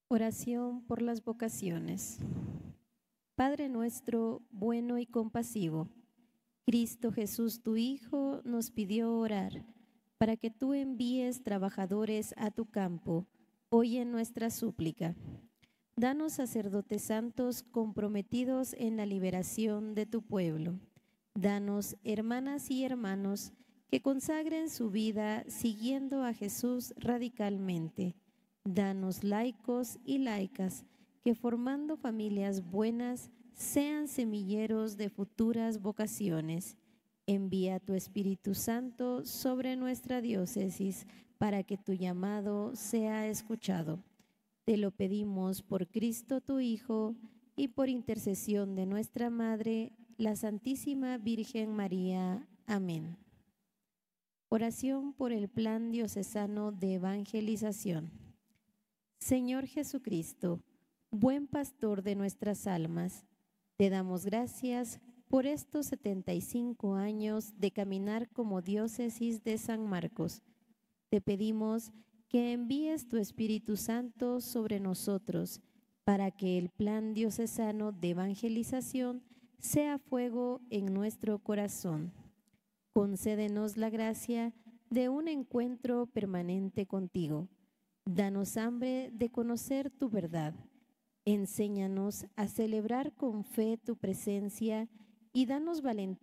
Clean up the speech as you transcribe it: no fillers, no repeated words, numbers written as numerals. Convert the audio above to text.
Oración por las vocaciones. Padre nuestro, bueno y compasivo, Cristo Jesús, tu Hijo, nos pidió orar para que tú envíes trabajadores a tu campo. Oye nuestra súplica. Danos sacerdotes santos comprometidos en la liberación de tu pueblo. Danos hermanas y hermanos que consagren su vida siguiendo a Jesús radicalmente. Danos laicos y laicas que formando familias buenas sean semilleros de futuras vocaciones. Envía tu Espíritu Santo sobre nuestra diócesis para que tu llamado sea escuchado. Te lo pedimos por Cristo tu Hijo y por intercesión de nuestra Madre, la Santísima Virgen María. Amén. Oración por el Plan Diocesano de Evangelización. Señor Jesucristo, buen pastor de nuestras almas, te damos gracias por estos 75 años de caminar como diócesis de San Marcos. Te pedimos que envíes tu Espíritu Santo sobre nosotros para que el plan diocesano de evangelización sea fuego en nuestro corazón. Concédenos la gracia de un encuentro permanente contigo. Danos hambre de conocer tu verdad. Enséñanos a celebrar con fe tu presencia y danos valentía